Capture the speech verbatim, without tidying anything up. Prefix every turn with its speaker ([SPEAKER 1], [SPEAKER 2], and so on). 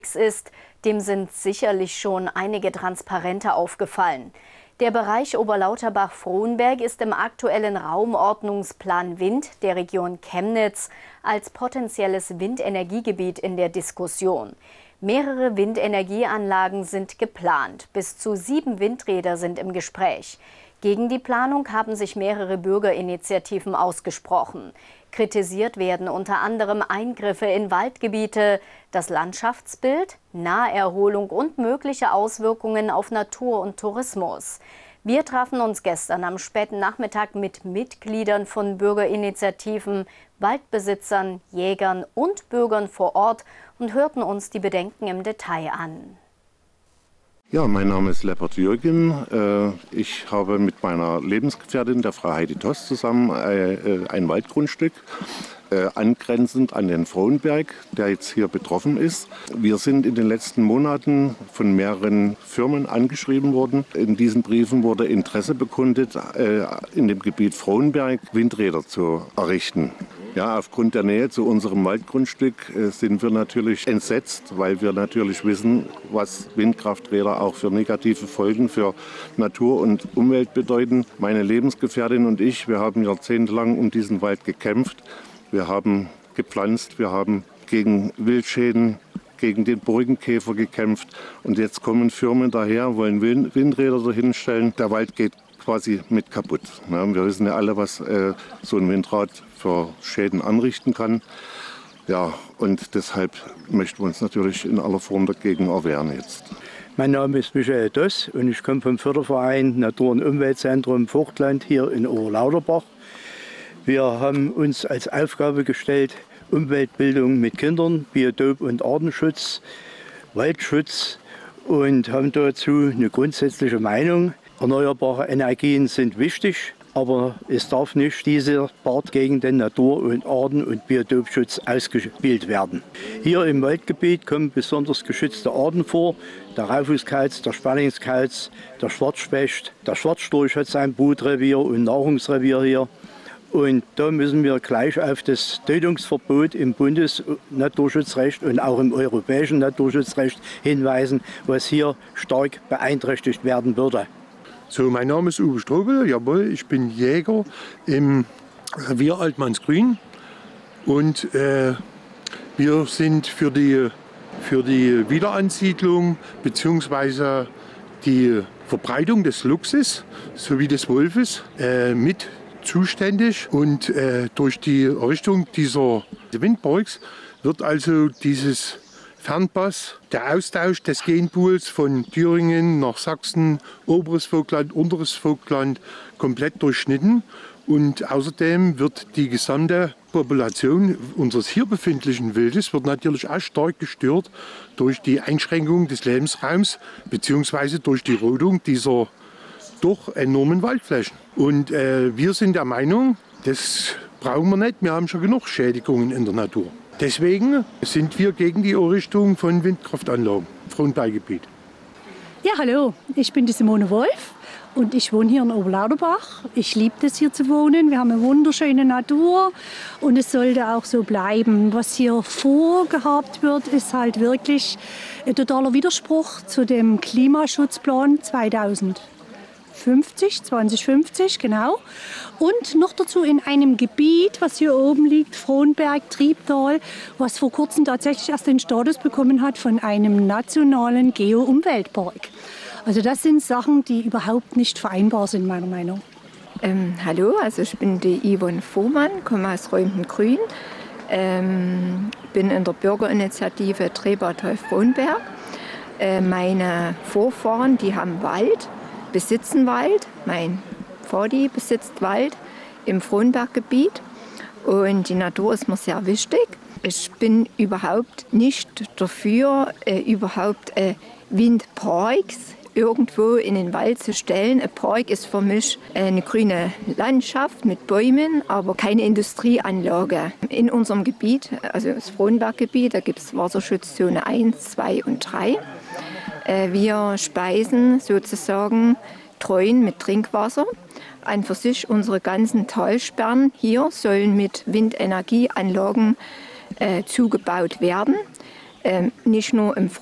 [SPEAKER 1] ist, dem sind sicherlich schon einige Transparente aufgefallen. Der Bereich Oberlauterbach-Frohnberg ist im aktuellen Raumordnungsplan Wind der Region Chemnitz als potenzielles Windenergiegebiet in der Diskussion. Mehrere Windenergieanlagen sind geplant. Bis zu sieben Windräder sind im Gespräch. Gegen die Planung haben sich mehrere Bürgerinitiativen ausgesprochen. Kritisiert werden unter anderem Eingriffe in Waldgebiete, das Landschaftsbild, Naherholung und mögliche Auswirkungen auf Natur und Tourismus. Wir trafen uns gestern am späten Nachmittag mit Mitgliedern von Bürgerinitiativen, Waldbesitzern, Jägern und Bürgern vor Ort und hörten uns die Bedenken im Detail an.
[SPEAKER 2] Ja, mein Name ist Leppert Jürgen. Ich habe mit meiner Lebensgefährtin, der Frau Heidi Toss, zusammen ein Waldgrundstück angrenzend an den Frohnberg, der jetzt hier betroffen ist. Wir sind in den letzten Monaten von mehreren Firmen angeschrieben worden. In diesen Briefen wurde Interesse bekundet, in dem Gebiet Frohnberg Windräder zu errichten. Ja, aufgrund der Nähe zu unserem Waldgrundstück äh, sind wir natürlich entsetzt, weil wir natürlich wissen, was Windkrafträder auch für negative Folgen für Natur und Umwelt bedeuten. Meine Lebensgefährtin und ich, wir haben jahrzehntelang um diesen Wald gekämpft. Wir haben gepflanzt, wir haben gegen Wildschäden, gegen den Borkenkäfer gekämpft. Und jetzt kommen Firmen daher, wollen Windräder dahin stellen. Der Wald geht quasi mit kaputt. Wir wissen ja alle, was äh, so ein Windrad für Schäden anrichten kann. Ja, und deshalb möchten wir uns natürlich in aller Form dagegen erwehren jetzt.
[SPEAKER 3] Mein Name ist Michael Doss und ich komme vom Förderverein Natur- und Umweltzentrum Vogtland hier in Oberlauterbach. Wir haben uns als Aufgabe gestellt, Umweltbildung mit Kindern, Biotop- und Artenschutz, Waldschutz und haben dazu eine grundsätzliche Meinung. Erneuerbare Energien sind wichtig, aber es darf nicht dieser Part gegen den Natur- und Arten- und Biotopschutz ausgespielt werden. Hier im Waldgebiet kommen besonders geschützte Arten vor. Der Raufußkauz, der Sperlingskauz, der Schwarzspecht, der Schwarzstorch hat sein Brutrevier und Nahrungsrevier hier. Und da müssen wir gleich auf das Tötungsverbot im Bundesnaturschutzrecht und auch im europäischen Naturschutzrecht hinweisen, was hier stark beeinträchtigt werden würde.
[SPEAKER 4] So, mein Name ist Uwe Strobel, jawohl, ich bin Jäger im Revier Altmannsgrün und äh, wir sind für die, für die Wiederansiedlung bzw. die Verbreitung des Luchses sowie des Wolfes äh, mit zuständig und äh, durch die Errichtung dieser Windparks wird also dieses Fernpass, der Austausch des Genpools von Thüringen nach Sachsen, oberes Vogtland, unteres Vogtland komplett durchschnitten. Und außerdem wird die gesamte Population unseres hier befindlichen Wildes wird natürlich auch stark gestört durch die Einschränkung des Lebensraums bzw. durch die Rodung dieser doch enormen Waldflächen. Und äh, wir sind der Meinung, das brauchen wir nicht, wir haben schon genug Schädigungen in der Natur. Deswegen sind wir gegen die Errichtung von Windkraftanlagen im Frohnberggebiet.
[SPEAKER 5] Ja, hallo, ich bin die Simone Wolf und ich wohne hier in Oberlauterbach. Ich liebe es hier zu wohnen. Wir haben eine wunderschöne Natur und es sollte auch so bleiben. Was hier vorgehabt wird, ist halt wirklich ein totaler Widerspruch zu dem Klimaschutzplan zweitausendfünfzig, zwanzig fünfzig, genau. Und noch dazu in einem Gebiet, was hier oben liegt, Frohnberg, Triebtal, was vor kurzem tatsächlich erst den Status bekommen hat von einem nationalen Geo-Umweltpark. Also das sind Sachen, die überhaupt nicht vereinbar sind, meiner Meinung.
[SPEAKER 6] Ähm, hallo, also ich bin die Yvonne Fuhrmann, komme aus Räumten-Grün, ähm, bin in der Bürgerinitiative Trebertal-Frohnberg. Äh, meine Vorfahren, die haben Wald, besitzen Wald. Mein Vati besitzt Wald im Frohnberggebiet und die Natur ist mir sehr wichtig. Ich bin überhaupt nicht dafür, äh, überhaupt äh, Windparks irgendwo in den Wald zu stellen. Ein Park ist für mich eine grüne Landschaft mit Bäumen, aber keine Industrieanlage. In unserem Gebiet, also das Frohnberggebiet, da gibt es Wasserschutzzone eins, zwei und drei. Äh, wir speisen sozusagen Treuen mit Trinkwasser. An für sich unsere ganzen Talsperren hier sollen mit Windenergieanlagen äh, zugebaut werden. ähm, nicht nur im